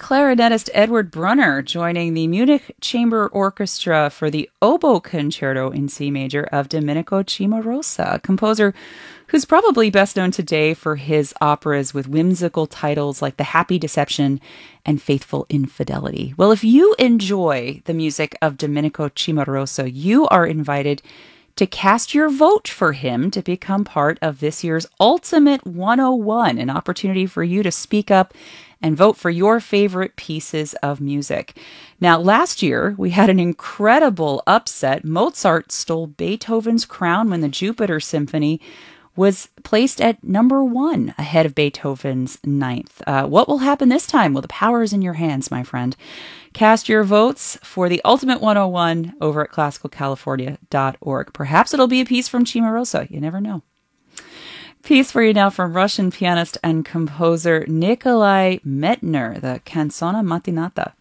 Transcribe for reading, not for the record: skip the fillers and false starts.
clarinetist Edward Brunner joining the Munich Chamber Orchestra for the Oboe Concerto in C major of Domenico Cimarosa, a composer who's probably best known today for his operas with whimsical titles like The Happy Deception and Faithful Infidelity. Well, if you enjoy the music of Domenico Cimarosa, you are invited to cast your vote for him to become part of this year's Ultimate 101, an opportunity for you to speak up and vote for your favorite pieces of music. Now, last year, we had an incredible upset. Mozart stole Beethoven's crown when the Jupiter Symphony was placed at number 1 ahead of Beethoven's Ninth. What will happen this time? Well, the power is in your hands, my friend. Cast your votes for the Ultimate 101 over at classicalcalifornia.org. Perhaps it'll be a piece from Cimarosa. You never know. Piece for you now from Russian pianist and composer Nikolai Medtner, the Canzone Mattinata.